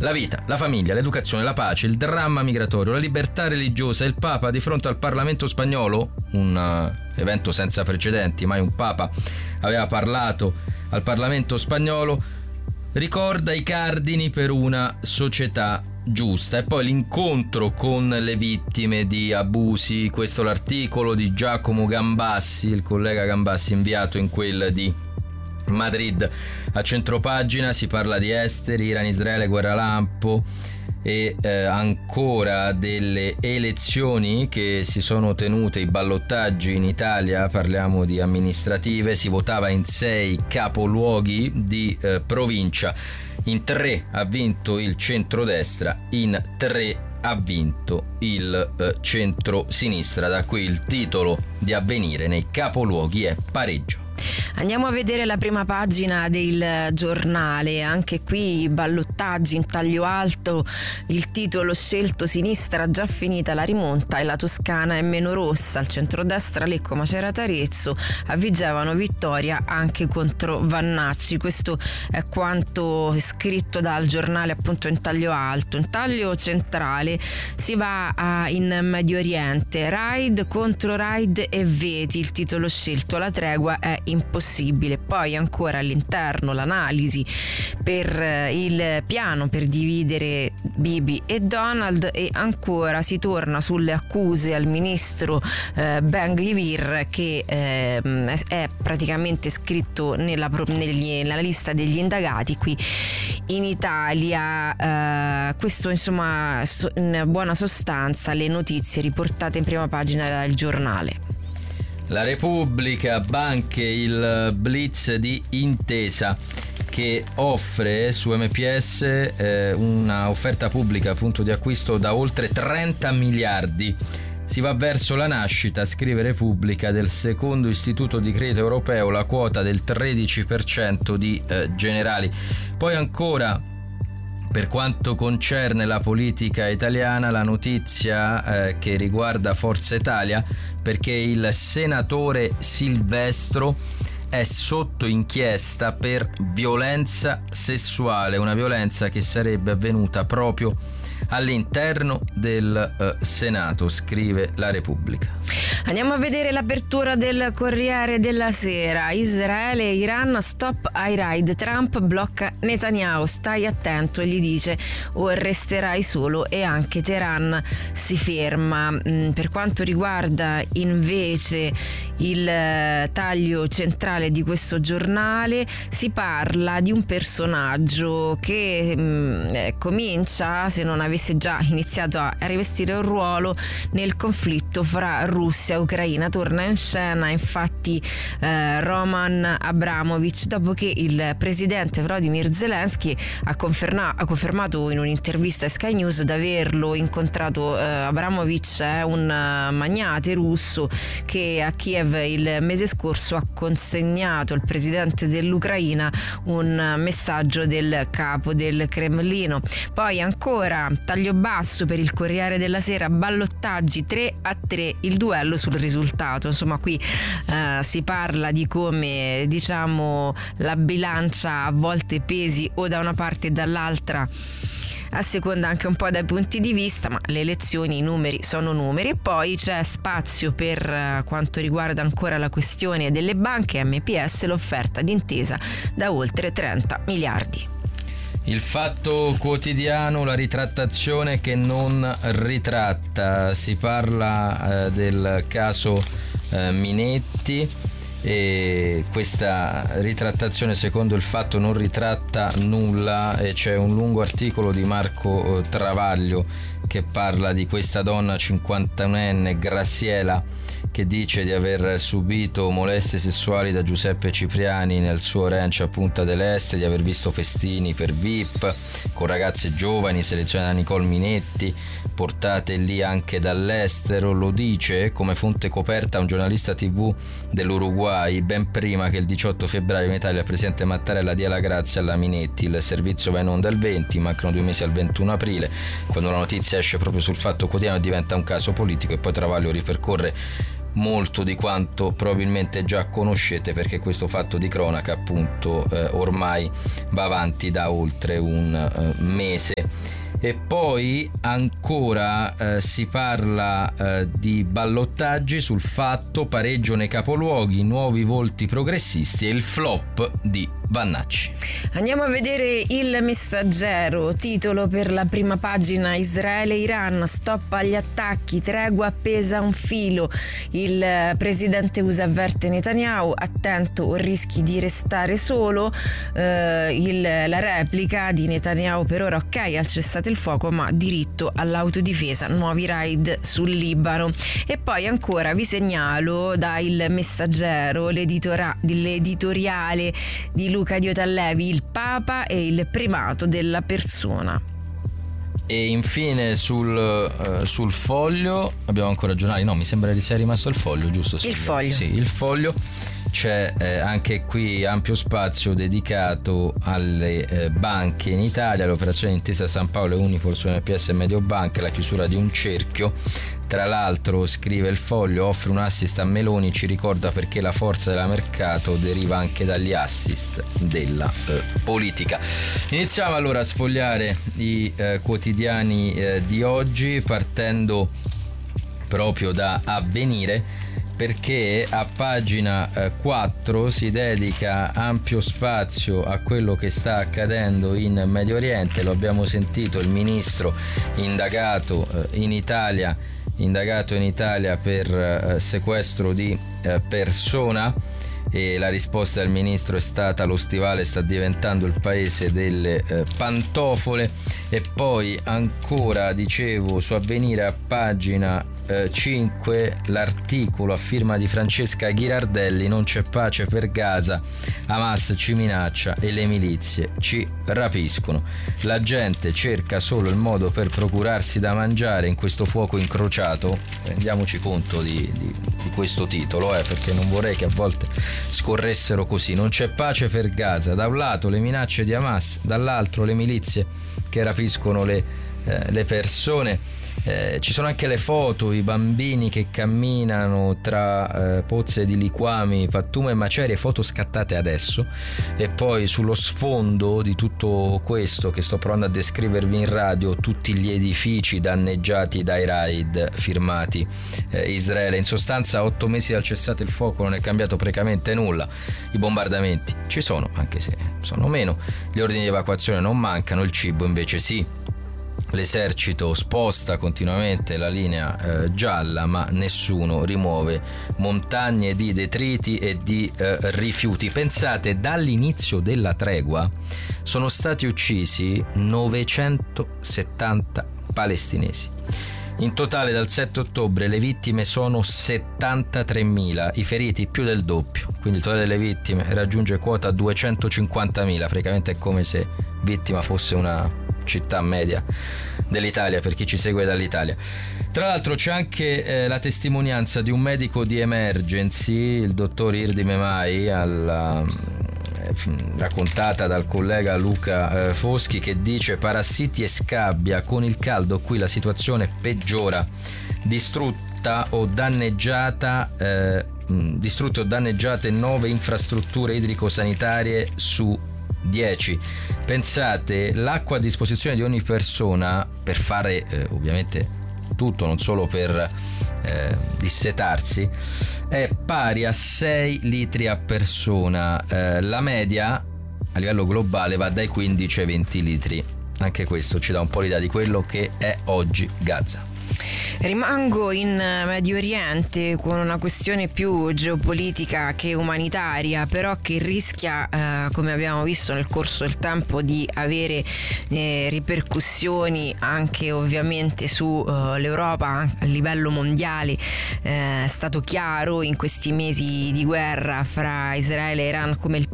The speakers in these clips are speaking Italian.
la vita, la famiglia, l'educazione, la pace, il dramma migratorio, la libertà religiosa. Il Papa di fronte al Parlamento spagnolo, un evento senza precedenti, mai un Papa aveva parlato al Parlamento spagnolo, ricorda i cardini per una società giusta. E poi l'incontro con le vittime di abusi, questo l'articolo di Giacomo Gambassi, il collega Gambassi inviato in quel di Madrid. A centropagina si parla di esteri, Iran, Israele, guerra lampo e ancora delle elezioni che si sono tenute, i ballottaggi in Italia, parliamo di amministrative, si votava in 6 capoluoghi di provincia, in 3 ha vinto il centrodestra, in 3 ha vinto il centro-sinistra, da qui il titolo di Avvenire: nei capoluoghi è pareggio. Andiamo a vedere la prima pagina del Giornale, anche qui ballottaggi in taglio alto, il titolo scelto: sinistra già finita la rimonta e la Toscana è meno rossa, al centrodestra Lecco, Macerata, Arezzo avvigevano vittoria anche contro Vannacci. Questo è quanto scritto dal Giornale appunto in taglio alto. In taglio centrale si va in Medio Oriente, raid contro raid e veti, il titolo scelto: la tregua è impossibile. Poi ancora all'interno l'analisi per il piano per dividere Bibi e Donald, e ancora si torna sulle accuse al ministro Ben-Gvir, che è praticamente scritto nella lista degli indagati qui in Italia. Questo insomma in buona sostanza le notizie riportate in prima pagina dal Giornale. La Repubblica, banche, il blitz di Intesa che offre su MPS una offerta pubblica appunto di acquisto da oltre 30 miliardi. Si va verso la nascita, scrive Repubblica, del secondo istituto di credito europeo, la quota del 13% di Generali. Poi ancora, per quanto concerne la politica italiana, la notizia che riguarda Forza Italia, perché il senatore Silvestro è sotto inchiesta per violenza sessuale, una violenza che sarebbe avvenuta proprio all'interno del Senato, scrive la Repubblica. Andiamo a vedere l'apertura del Corriere della Sera. Israele e Iran, stop ai raid, Trump blocca Netanyahu, stai attento, e gli dice o resterai solo, e anche Teheran si ferma. Per quanto riguarda invece il taglio centrale di questo giornale, si parla di un personaggio che comincia, se non avesse già iniziato a rivestire un ruolo, nel conflitto fra Russia e Ucraina. Torna in scena infatti Roman Abramovich, dopo che il presidente Volodymyr Zelensky ha confermato in un'intervista a Sky News di averlo incontrato. Abramovich è un magnate russo che a Kiev il mese scorso ha consegnato al presidente dell'Ucraina un messaggio del capo del Cremlino. Poi ancora taglio basso per il Corriere della Sera, ballottaggi 3-3, il duello sul risultato. Insomma qui si parla di come, diciamo, la bilancia a volte pesi o da una parte e dall'altra, a seconda anche un po' dai punti di vista, ma le elezioni, i numeri sono numeri. E poi c'è spazio per quanto riguarda ancora la questione delle banche, MPS, l'offerta d'intesa da oltre 30 miliardi. Il Fatto Quotidiano, la ritrattazione che non ritratta, si parla del caso Minetti, e questa ritrattazione secondo il Fatto non ritratta nulla, e c'è un lungo articolo di Marco Travaglio che parla di questa donna 51enne, Graziela, che dice di aver subito molestie sessuali da Giuseppe Cipriani nel suo ranch a Punta del Este, di aver visto festini per VIP con ragazze giovani selezionate da Nicole Minetti, portate lì anche dall'estero. Lo dice come fonte coperta un giornalista TV dell'Uruguay, ben prima che il 18 febbraio in Italia il presidente Mattarella dia la grazia alla Minetti. Il servizio va in onda il 20, mancano 2 mesi al 21 aprile, quando la notizia esce proprio sul Fatto Quotidiano diventa un caso politico, e poi Travaglio ripercorre molto di quanto probabilmente già conoscete, perché questo fatto di cronaca appunto ormai va avanti da oltre un mese. E poi ancora si parla di ballottaggi sul fatto, pareggio nei capoluoghi, nuovi volti progressisti e il flop di Vannacci. Andiamo a vedere Il Messaggero, titolo per la prima pagina: Israele-Iran, stop agli attacchi, tregua appesa a un filo. Il presidente USA avverte Netanyahu, attento o rischi di restare solo. La replica di Netanyahu: per ora ok al cessate il fuoco ma diritto all'autodifesa, nuovi raid sul Libano. E poi ancora vi segnalo da Il Messaggero l'editoriale di Luca Diotallevi, il Papa e il primato della persona. E infine sul Foglio abbiamo ancora giornali, no, mi sembra che sia rimasto il Foglio, giusto? Il Foglio. Sì, il Foglio. C'è anche qui ampio spazio dedicato alle banche in Italia, l'operazione Intesa San Paolo e Unipol su NPS e Mediobanca, la chiusura di un cerchio. Tra l'altro, scrive il Foglio, offre un assist a Meloni, ci ricorda perché la forza del mercato deriva anche dagli assist della politica. Iniziamo allora a sfogliare i quotidiani di oggi, partendo proprio da Avvenire, perché a pagina 4 si dedica ampio spazio a quello che sta accadendo in Medio Oriente. Lo abbiamo sentito, il ministro indagato in Italia per sequestro di persona, e la risposta del ministro è stata: lo stivale sta diventando il paese delle pantofole. E poi ancora, dicevo, su Avvenire a pagina 5 l'articolo a firma di Francesca Ghirardelli: non c'è pace per Gaza, Hamas ci minaccia e le milizie ci rapiscono, la gente cerca solo il modo per procurarsi da mangiare in questo fuoco incrociato. Rendiamoci conto di questo titolo, perché non vorrei che a volte scorressero così. Non c'è pace per Gaza, da un lato le minacce di Hamas, dall'altro le milizie che rapiscono le persone. Ci sono anche le foto, i bambini che camminano tra pozze di liquami, pattume e macerie, foto scattate adesso. E poi sullo sfondo di tutto questo che sto provando a descrivervi in radio, tutti gli edifici danneggiati dai raid firmati Israele. In sostanza, 8 mesi dal cessate il fuoco non è cambiato praticamente nulla. I bombardamenti ci sono, anche se sono meno, gli ordini di evacuazione non mancano, il cibo invece sì. L'esercito sposta continuamente la linea gialla, ma nessuno rimuove montagne di detriti e di rifiuti. Pensate, dall'inizio della tregua sono stati uccisi 970 palestinesi. In totale dal 7 ottobre le vittime sono 73.000, i feriti più del doppio, quindi il totale delle vittime raggiunge quota 250.000, praticamente è come se vittima fosse una città media dell'Italia, per chi ci segue dall'Italia. Tra l'altro c'è anche la testimonianza di un medico di emergency, il dottor Irdi Memai, raccontata dal collega Luca Foschi, che dice: parassiti e scabbia, con il caldo qui la situazione peggiora, distrutte o danneggiate 9 infrastrutture idrico-sanitarie su 10. Pensate, l'acqua a disposizione di ogni persona per fare ovviamente tutto, non solo per dissetarsi, è pari a 6 litri a persona. La media a livello globale va dai 15 ai 20 litri. Anche questo ci dà un po' l'idea di quello che è oggi Gaza. Rimango in Medio Oriente con una questione più geopolitica che umanitaria, però che rischia, come abbiamo visto nel corso del tempo, di avere ripercussioni anche ovviamente su l'Europa a livello mondiale. È stato chiaro in questi mesi di guerra fra Israele e Iran come il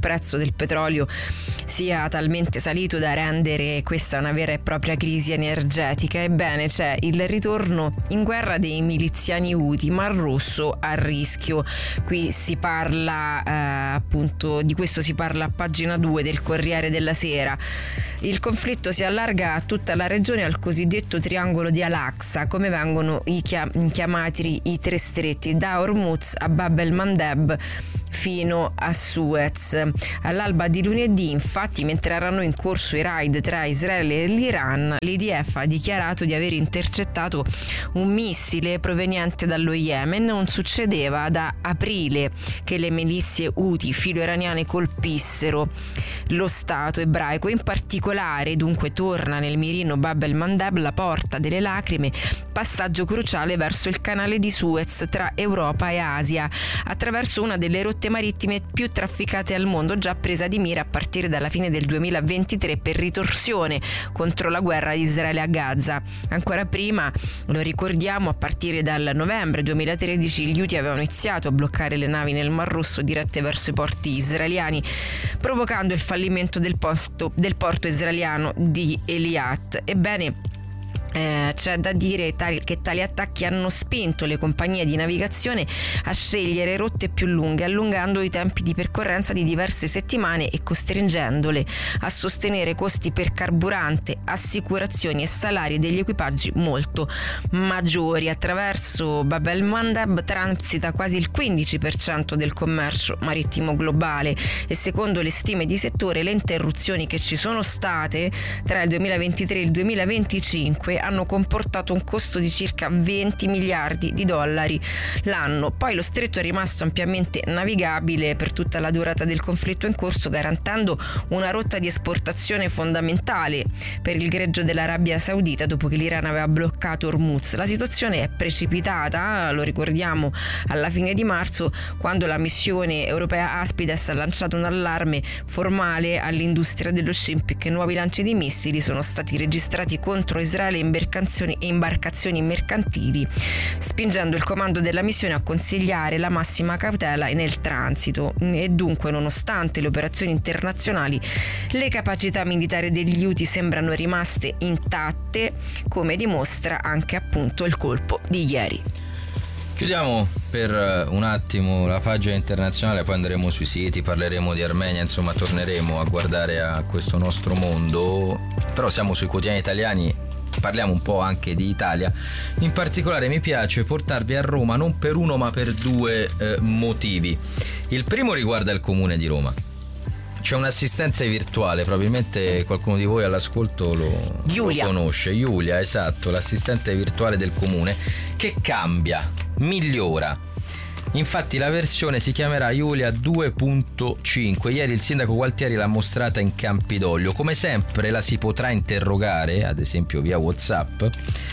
prezzo del petrolio sia talmente salito da rendere questa una vera e propria crisi energetica. Ebbene, c'è il ritorno in guerra dei miliziani Houthi, Mar Rosso a rischio. Qui si parla appunto di questo, si parla a pagina 2 del Corriere della Sera. Il conflitto si allarga a tutta la regione, al cosiddetto triangolo di Al-Aqsa, come vengono chiamati i tre stretti, da Hormuz a Bab el-Mandeb fino a Suez. All'alba di lunedì, infatti, mentre erano in corso i raid tra Israele e l'Iran, l'IDF ha dichiarato di aver intercettato un missile proveniente dallo Yemen. Non succedeva da aprile che le milizie Houthi filo-iraniane colpissero lo Stato ebraico. In particolare, dunque, torna nel mirino Bab el-Mandeb, la porta delle lacrime, passaggio cruciale verso il canale di Suez tra Europa e Asia, attraverso una delle rotte marittime più trafficate al mondo, già presa di mira a partire dalla fine del 2023 per ritorsione contro la guerra di Israele a Gaza. Ancora prima, lo ricordiamo, a partire dal novembre 2013 gli Houthi avevano iniziato a bloccare le navi nel Mar Rosso dirette verso i porti israeliani, provocando il fallimento del porto israeliano di Eilat. Ebbene, c'è da dire che tali attacchi hanno spinto le compagnie di navigazione a scegliere rotte più lunghe, allungando i tempi di percorrenza di diverse settimane e costringendole a sostenere costi per carburante, assicurazioni e salari degli equipaggi molto maggiori. Attraverso Bab el-Mandeb transita quasi il 15% del commercio marittimo globale e, secondo le stime di settore, le interruzioni che ci sono state tra il 2023 e il 2025 hanno comportato un costo di circa 20 miliardi di dollari l'anno. Poi lo stretto è rimasto ampiamente navigabile per tutta la durata del conflitto in corso, garantendo una rotta di esportazione fondamentale per il greggio dell'Arabia Saudita dopo che l'Iran aveva bloccato Hormuz. La situazione è precipitata, lo ricordiamo, alla fine di marzo, quando la missione europea Aspides ha lanciato un allarme formale all'industria dello shipping che nuovi lanci di missili sono stati registrati contro Israele e imbarcazioni mercantili, spingendo il comando della missione a consigliare la massima cautela nel transito. E dunque, nonostante le operazioni internazionali, le capacità militari degli Houthi sembrano rimaste intatte, come dimostra anche appunto il colpo di ieri. Chiudiamo per un attimo la pagina internazionale, poi andremo sui siti, parleremo di Armenia, insomma torneremo a guardare a questo nostro mondo, però siamo sui quotidiani italiani. Parliamo un po' anche di Italia. In particolare mi piace portarvi a Roma non per uno ma per due motivi. Il primo riguarda il comune di Roma. C'è un assistente virtuale, probabilmente qualcuno di voi all'ascolto lo conosce. Giulia, esatto, l'assistente virtuale del comune, che cambia, migliora. Infatti la versione si chiamerà Giulia 2.5. Ieri il sindaco Gualtieri l'ha mostrata in Campidoglio. Come sempre la si potrà interrogare, ad esempio via WhatsApp,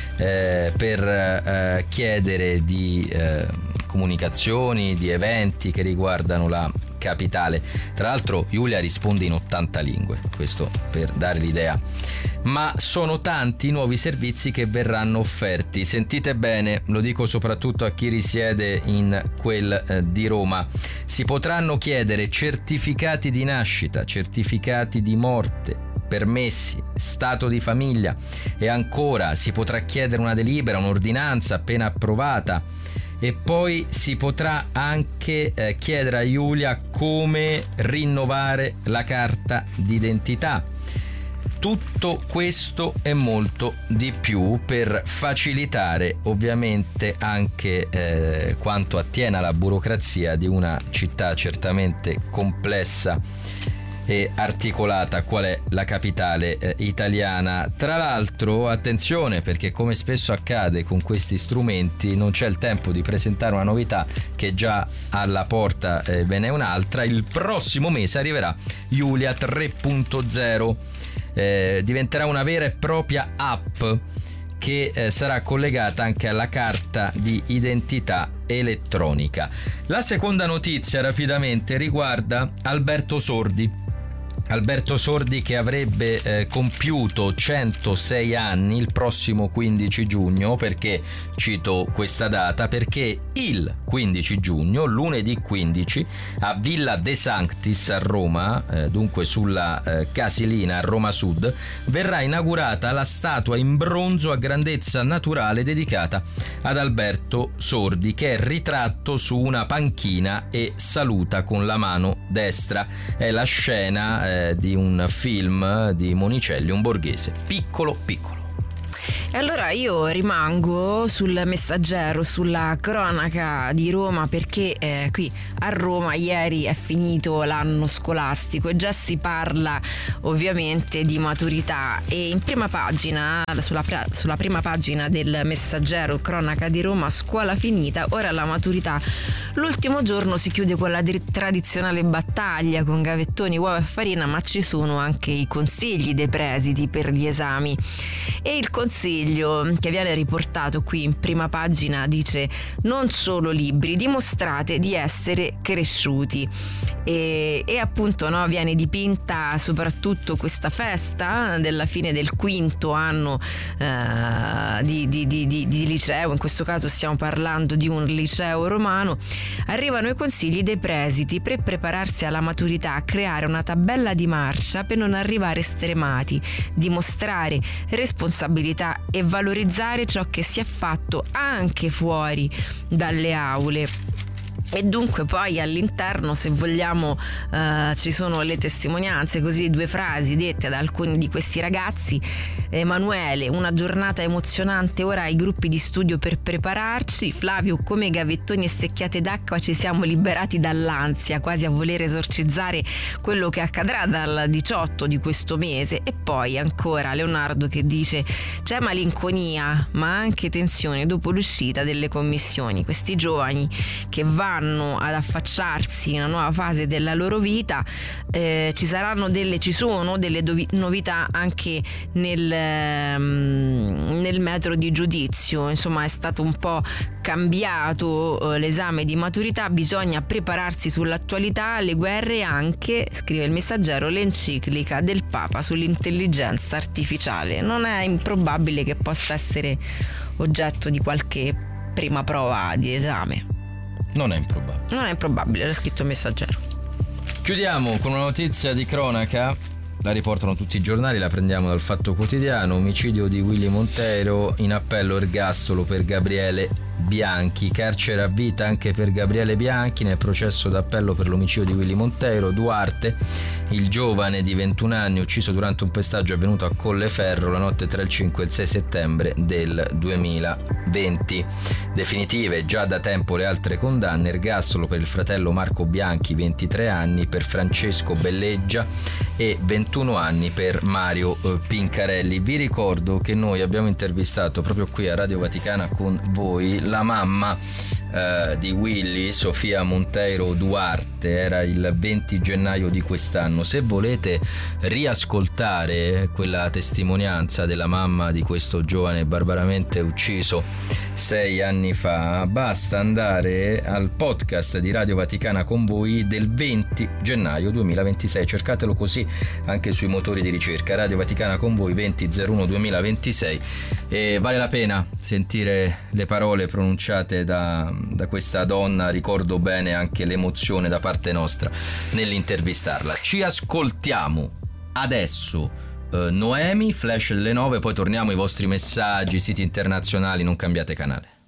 per chiedere di comunicazioni, di eventi che riguardano la capitale. Tra l'altro Giulia risponde in 80 lingue, questo per dare l'idea. Ma sono tanti i nuovi servizi che verranno offerti. Sentite bene, lo dico soprattutto a chi risiede in quel di Roma. Si potranno chiedere certificati di nascita, certificati di morte, permessi, stato di famiglia, e ancora si potrà chiedere una delibera, un'ordinanza appena approvata. E poi si potrà anche chiedere a Giulia come rinnovare la carta d'identità. Tutto questo e molto di più per facilitare ovviamente anche quanto attiene alla burocrazia di una città certamente complessa e articolata qual è la capitale italiana. Tra l'altro, attenzione, perché come spesso accade con questi strumenti non c'è il tempo di presentare una novità che già alla porta ve n'è un'altra. Il prossimo mese arriverà Giulia 3.0, diventerà una vera e propria app che sarà collegata anche alla carta di identità elettronica. La seconda notizia rapidamente riguarda Alberto Sordi. Alberto Sordi, che avrebbe compiuto 106 anni il prossimo 15 giugno. Perché cito questa data? Perché il 15 giugno, lunedì 15, a Villa De Sanctis a Roma, dunque sulla Casilina a Roma Sud, verrà inaugurata la statua in bronzo a grandezza naturale dedicata ad Alberto Sordi, che è ritratto su una panchina e saluta con la mano destra. È la scena di un film di Monicelli, Un borghese piccolo piccolo. E allora io rimango sul Messaggero, sulla cronaca di Roma, perché qui a Roma ieri è finito l'anno scolastico e già si parla ovviamente di maturità, e in prima pagina, sulla prima pagina del Messaggero, cronaca di Roma, scuola finita, ora la maturità. L'ultimo giorno si chiude con la tradizionale battaglia con gavettoni, uova e farina, ma ci sono anche i consigli dei presidi per gli esami, e il consiglio che viene riportato qui in prima pagina dice: non solo libri, dimostrate di essere cresciuti. E appunto, no, viene dipinta soprattutto questa festa della fine del quinto anno di liceo. In questo caso stiamo parlando di un liceo romano. Arrivano i consigli dei presidi per prepararsi alla maturità, a creare una tabella di marcia per non arrivare stremati, dimostrare responsabilità e valorizzare ciò che si è fatto anche fuori dalle aule. E dunque poi all'interno, se vogliamo, ci sono le testimonianze, così 2 frasi dette da alcuni di questi ragazzi. Emanuele: una giornata emozionante, ora ai gruppi di studio per prepararci. Flavio: come gavettoni e secchiate d'acqua ci siamo liberati dall'ansia, quasi a voler esorcizzare quello che accadrà dal 18 di questo mese. E poi ancora Leonardo che dice: c'è malinconia ma anche tensione dopo l'uscita delle commissioni. Questi giovani che vanno ad affacciarsi in una nuova fase della loro vita, ci sono delle novità anche nel metro di giudizio. Insomma, è stato un po' cambiato l'esame di maturità, bisogna prepararsi sull'attualità, le guerre e anche, scrive il Messaggero, l'enciclica del Papa sull'intelligenza artificiale. Non è improbabile che possa essere oggetto di qualche prima prova di esame. Non è improbabile, l'ha scritto il Messaggero. Chiudiamo con una notizia di cronaca, la riportano tutti i giornali, la prendiamo dal Fatto Quotidiano. Omicidio di Willy Monteiro, in appello ergastolo per Gabriele Bianchi, carcere a vita anche per Gabriele Bianchi nel processo d'appello per l'omicidio di Willy Monteiro. Duarte, il giovane di 21 anni ucciso durante un pestaggio avvenuto a Colleferro la notte tra il 5 e il 6 settembre del 2020. Definitive già da tempo le altre condanne: ergastolo per il fratello Marco Bianchi 23 anni, per Francesco Belleggia, e 21 anni per Mario Pincarelli. Vi ricordo che noi abbiamo intervistato proprio qui a Radio Vaticana con voi la mamma di Willy, Sofia Monteiro Duarte. Era il 20 gennaio di quest'anno. Se volete riascoltare quella testimonianza della mamma di questo giovane barbaramente ucciso 6 anni fa, basta andare al podcast di Radio Vaticana con voi del 20 gennaio 2026. Cercatelo così anche sui motori di ricerca, Radio Vaticana con voi 20/01/2026, e vale la pena sentire le parole pronunciate da questa donna. Ricordo bene anche l'emozione da parte nostra nell'intervistarla. Ci ascoltiamo adesso Noemi, Flash delle 9, poi torniamo ai vostri messaggi, siti internazionali. Non cambiate canale.